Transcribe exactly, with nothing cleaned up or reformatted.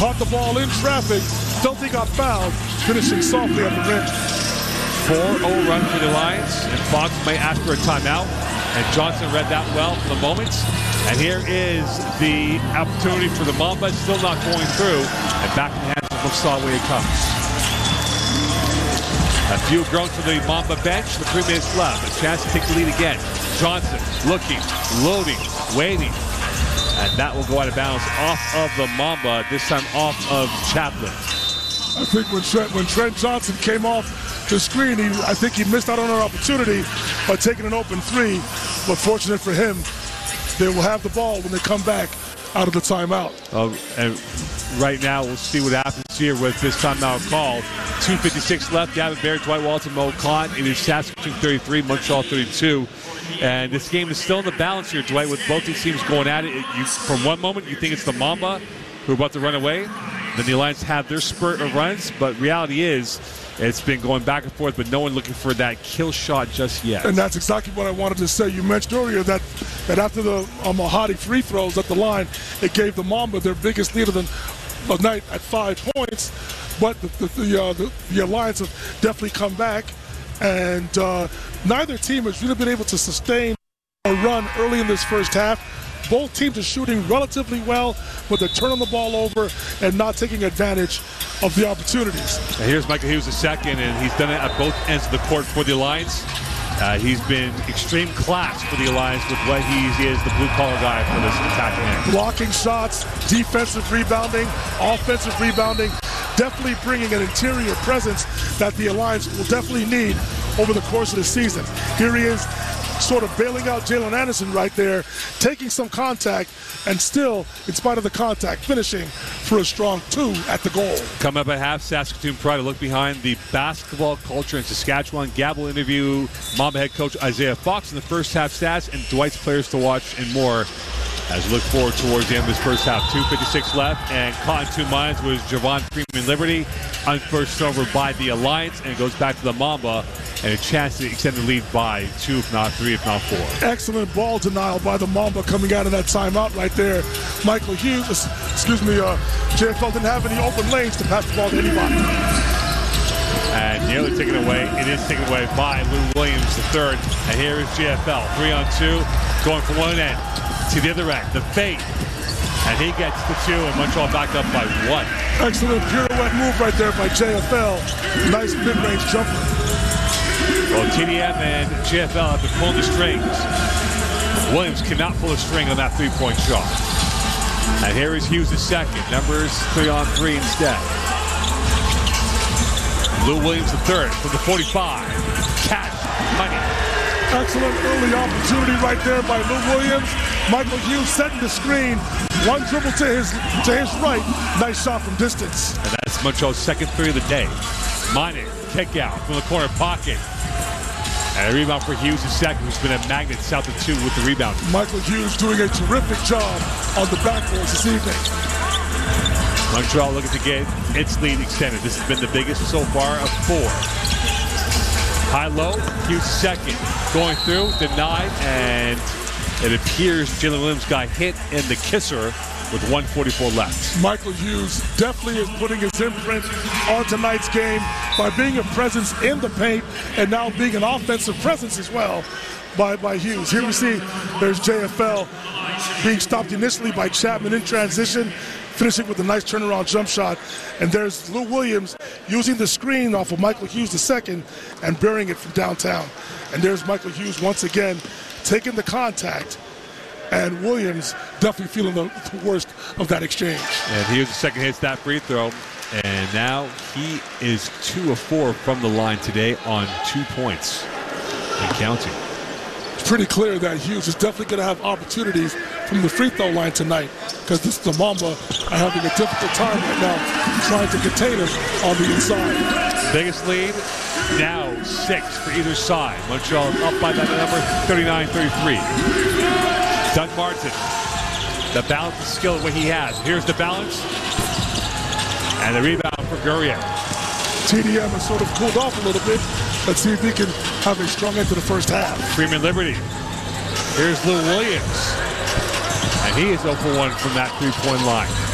caught the ball in traffic, felt he got fouled, finishing softly at the rim. four oh run for the Lions, and Fox may ask for a timeout. And Johnson read that well for the moment. And here is the opportunity for the Mamba, still not going through. And back in the hands of Musawi it comes. A few grown to the Mamba bench, with three minutes left. A chance to take the lead again. Johnson looking, loading, waiting. And that will go out of bounds off of the Mamba, this time off of Chaplin. I think when Trent, when Trent Johnson came off the screen, he, I think he missed out on an opportunity by taking an open three. But fortunate for him, they will have the ball when they come back out of the timeout. Uh, and right now, we'll see what happens here with this timeout call. two fifty-six left. Gavin Baird, Dwight Walton, Mo Khan. It is Saskatoon thirty-three, Montreal thirty-two. And this game is still in the balance here, Dwight, with both these teams going at it. You, from one moment, you think it's the Mamba who are about to run away. Then the Alliance have their spurt of runs. But reality is, it's been going back and forth, but no one looking for that kill shot just yet. And that's exactly what I wanted to say. You mentioned earlier that, that after the uh, Mahadi free throws at the line, it gave the Mamba their biggest lead of the, the night at five points. But the, the, the, uh, the, the Alliance have definitely come back. And uh, neither team has really been able to sustain a run early in this first half. Both teams are shooting relatively well, but they're turning the ball over and not taking advantage of the opportunities. Now here's Michael Hughes the second, and he's done it at both ends of the court for the Alliance. Uh, he's been extreme class for the Alliance with what he is, the blue-collar guy for this attacking end. Blocking shots, defensive rebounding, offensive rebounding, definitely bringing an interior presence that the Alliance will definitely need over the course of the season. Here he is, sort of bailing out Jalen Anderson right there, taking some contact, and still, in spite of the contact, finishing for a strong two at the goal. Coming up at half, Saskatoon Pride to look behind the basketball culture in Saskatchewan. Gab will interview Mamba head coach Isaiah Fox in the first half stats and Dwight's players to watch and more as we look forward towards the end of this first half. two fifty-six left, and caught in two minds was Javon Freeman Liberty. Unforced over by the Alliance, and it goes back to the Mamba, and a chance to extend the lead by two, if not three, if not four. Excellent ball denial by the Mamba coming out of that timeout right there. Michael Hughes, excuse me, uh, J F L didn't have any open lanes to pass the ball to anybody. And nearly taken away. It is taken away by Lou Williams, the third. And here is J F L, three on two, going from one end to the other end. The fade. And he gets the two, and Montreal back up by one. Excellent pirouette move right there by J F L. Nice mid-range jumper. Well, T D M and J F L have been pulling the strings. Williams cannot pull a string on that three-point shot. And here is Hughes the second. Numbers three on three instead. Lou Williams the third from the forty-five. Cash money. Excellent early opportunity right there by Lou Williams. Michael Hughes setting the screen. One dribble to his to his right. Nice shot from distance. And that's Montreal's second three of the day. Minor kick out from the corner pocket. And a rebound for Hughes the second, who's been a magnet south of two with the rebound. Michael Hughes doing a terrific job on the backboards this evening. Montreal looking to get its lead extended. This has been the biggest so far of four. High-low, Hughes second. Going through, denied, and it appears Jalen Williams got hit in the kisser with one forty-four left. Michael Hughes definitely is putting his imprint on tonight's game by being a presence in the paint and now being an offensive presence as well by, by Hughes. Here we see there's J F L being stopped initially by Chapman in transition, finishing with a nice turnaround jump shot. And there's Lou Williams using the screen off of Michael Hughes the second and burying it from downtown. And there's Michael Hughes once again taking the contact, and Williams definitely feeling the, the worst of that exchange. And here's the second hits that free throw. And now he is two of four from the line today on two points and counting. It's pretty clear that Hughes is definitely going to have opportunities from the free throw line tonight, because this the Mamba are having a difficult time right now trying to contain him on the inside. Biggest lead now six for either side. Montreal up by that number, thirty-nine thirty-three. Doug Martin, the balance and skill of what he has. Here's the balance. And the rebound for Gurrier. T D M has sort of cooled off a little bit. Let's see if he can have a strong end to the first half. Freeman Liberty. Here's Lou Williams. And he is zero for one from that three-point line.